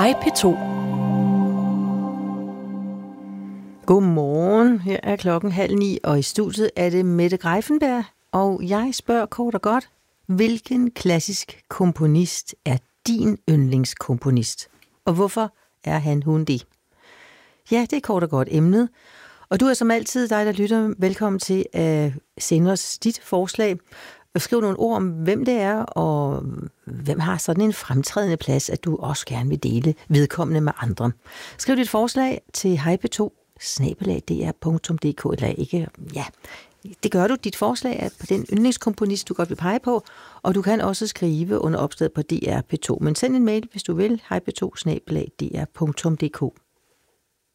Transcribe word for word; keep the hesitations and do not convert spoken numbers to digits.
Hej P to. Godmorgen, her er klokken halv ni, og i studiet er det Mette Greiffenberg, og jeg spørger kort og godt, hvilken klassisk komponist er din yndlingskomponist? Og hvorfor er han hun det? Ja, det er kort og godt emnet, og du er som altid, dig der lytter, velkommen til at sende os dit forslag. Skriv nogle ord om, hvem det er, og hvem har sådan en fremtrædende plads, at du også gerne vil dele vedkommende med andre. Skriv dit forslag til hej p to snabel-a d r punktum d k eller ikke. Ja, det gør du. Dit forslag er på den yndlingskomponist, du godt vil pege på, og du kan også skrive under opslaget på D R P to. Men send en mail, hvis du vil, hej p to snabel-a d r punktum d k.